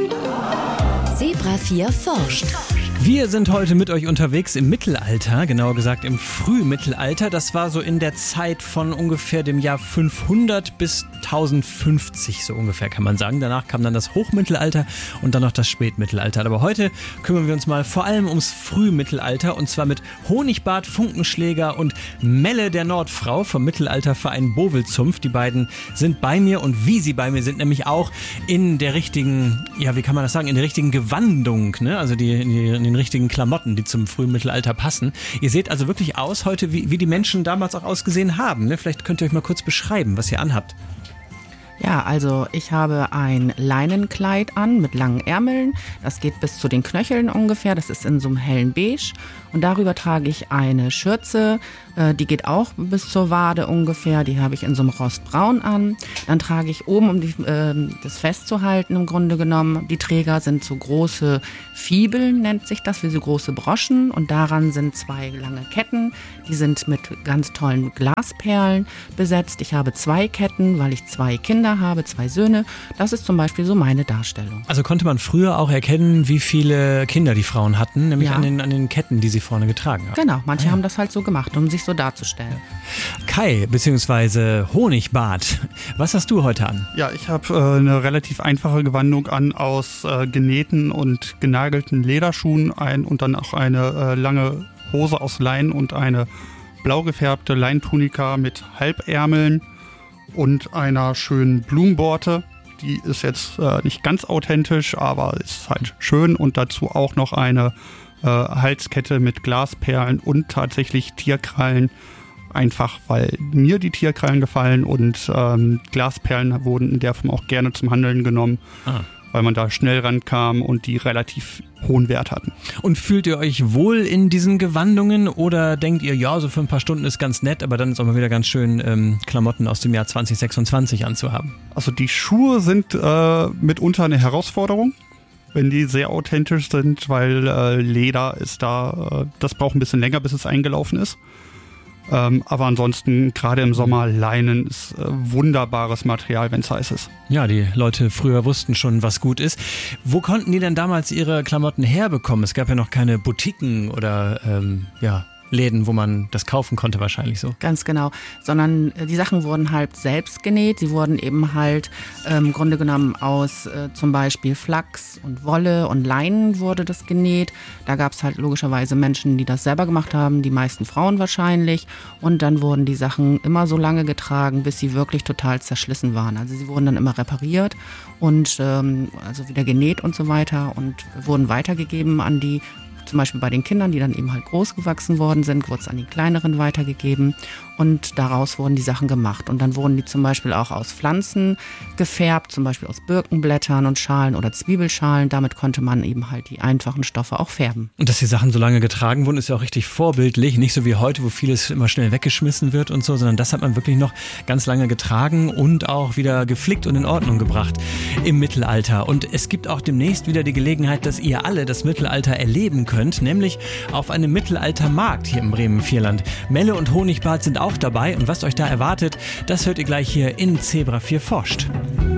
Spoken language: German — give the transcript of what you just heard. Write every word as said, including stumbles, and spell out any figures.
Zebra vier forscht. Wir sind heute mit euch unterwegs im Mittelalter, genauer gesagt im Frühmittelalter. Das war so in der Zeit von ungefähr dem Jahr fünfhundert bis tausendfünfzig, so ungefähr kann man sagen. Danach kam dann das Hochmittelalter und dann noch das Spätmittelalter. Aber heute kümmern wir uns mal vor allem ums Frühmittelalter und zwar mit Honigbart, Funkenschläger und Melle der Nordfrau vom Mittelalterverein Bovelzunft. Die beiden sind bei mir und wie sie bei mir sind, nämlich auch in der richtigen, ja wie kann man das sagen, in der richtigen Gewandung, ne? Also die, in die, in den richtigen Klamotten, die zum Frühmittelalter passen. Ihr seht also wirklich aus heute, wie, wie die Menschen damals auch ausgesehen haben, ne? Vielleicht könnt ihr euch mal kurz beschreiben, was ihr anhabt. Ja, also ich habe ein Leinenkleid an mit langen Ärmeln. Das geht bis zu den Knöcheln ungefähr. Das ist in so einem hellen Beige. Und darüber trage ich eine Schürze. Äh, die geht auch bis zur Wade ungefähr. Die habe ich in so einem Rostbraun an. Dann trage ich oben, um die, äh, das festzuhalten im Grunde genommen. Die Träger sind so große Fibeln, nennt sich das, wie so große Broschen. Und daran sind zwei lange Ketten. Die sind mit ganz tollen Glasperlen besetzt. Ich habe zwei Ketten, weil ich zwei Kinder habe, zwei Söhne. Das ist zum Beispiel so meine Darstellung. Also konnte man früher auch erkennen, wie viele Kinder die Frauen hatten, nämlich ja. an, den, an den Ketten, die sie vorne getragen haben. Genau, manche ah, ja. haben das halt so gemacht, um sich so darzustellen. Kai, beziehungsweise Honigbart, was hast du heute an? Ja, ich habe äh, eine relativ einfache Gewandung an aus äh, genähten und genagelten Lederschuhen ein, und dann auch eine äh, lange Hose aus Lein und eine blau gefärbte Leintunika mit Halbärmeln und einer schönen Blumenborte. Die ist jetzt äh, nicht ganz authentisch, aber ist halt schön. Und dazu auch noch eine äh, Halskette mit Glasperlen und tatsächlich Tierkrallen. Einfach weil mir die Tierkrallen gefallen und ähm, Glasperlen wurden in der Form auch gerne zum Handeln genommen. Ah. Weil man da schnell rankam und die relativ hohen Wert hatten. Und fühlt ihr euch wohl in diesen Gewandungen oder denkt ihr, ja, so für ein paar Stunden ist ganz nett, aber dann ist auch mal wieder ganz schön, ähm, Klamotten aus dem Jahr zwanzig sechsundzwanzig anzuhaben? Also die Schuhe sind äh, mitunter eine Herausforderung, wenn die sehr authentisch sind, weil äh, Leder ist da, äh, das braucht ein bisschen länger, bis es eingelaufen ist. Ähm, aber ansonsten, gerade im Sommer, Leinen ist äh, wunderbares Material, wenn es heiß ist. Ja, die Leute früher wussten schon, was gut ist. Wo konnten die denn damals ihre Klamotten herbekommen? Es gab ja noch keine Boutiquen oder ähm, ja, Läden, wo man das kaufen konnte wahrscheinlich so. Ganz genau, sondern die Sachen wurden halt selbst genäht. Sie wurden eben halt ähm, im Grunde genommen aus äh, zum Beispiel Flachs und Wolle und Leinen wurde das genäht. Da gab es halt logischerweise Menschen, die das selber gemacht haben, die meisten Frauen wahrscheinlich. Und dann wurden die Sachen immer so lange getragen, bis sie wirklich total zerschlissen waren. Also sie wurden dann immer repariert und ähm, also wieder genäht und so weiter und wurden weitergegeben an die, zum Beispiel bei den Kindern, die dann eben halt groß gewachsen worden sind, wurde es an die Kleineren weitergegeben und daraus wurden die Sachen gemacht. Und dann wurden die zum Beispiel auch aus Pflanzen gefärbt, zum Beispiel aus Birkenblättern und Schalen oder Zwiebelschalen. Damit konnte man eben halt die einfachen Stoffe auch färben. Und dass die Sachen so lange getragen wurden, ist ja auch richtig vorbildlich. Nicht so wie heute, wo vieles immer schnell weggeschmissen wird und so, sondern das hat man wirklich noch ganz lange getragen und auch wieder geflickt und in Ordnung gebracht im Mittelalter. Und es gibt auch demnächst wieder die Gelegenheit, dass ihr alle das Mittelalter erleben könnt, nämlich auf einem Mittelaltermarkt hier im Bremen-Vierland. Melle und Honigbart sind auch dabei und was euch da erwartet, das hört ihr gleich hier in Zebra vier forscht.